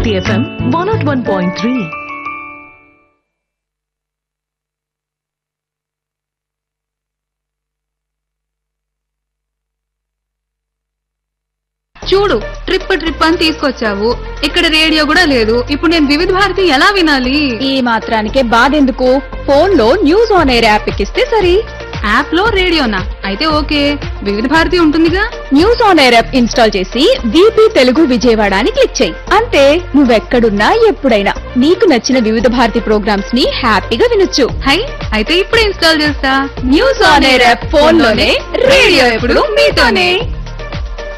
City FM 101.3. చూడు trip అని తీసుకొచ్చావు. ఇక్కడ రేడియో కూడా లేదు. ఇప్పుడు నేను వివిధ భారతి ఎలా వినాలి? ఈ మాత్రానికే బాధెందుకు? ఫోన్ లో న్యూస్ ఆన్ ఎయిర్ యాప్ ఎక్కిస్తే సరి. యాప్ లో రేడియోనా? అయితే ఓకే, వివిధ భారతి ఉంటుందిగా. News on air app install చేసి వీపీ తెలుగు విజయవాడ అని క్లిక్ చేయి. అంతే, నువ్వెక్కడున్నా ఎప్పుడైనా నీకు నచ్చిన వివిధ భారతి ప్రోగ్రామ్స్ ని హ్యాపీగా వినొచ్చు. హై, అయితే ఇప్పుడే ఇన్స్టాల్ చేస్తా. News on air app phone లోనే, రేడియో ఎప్పుడు మీతోనే.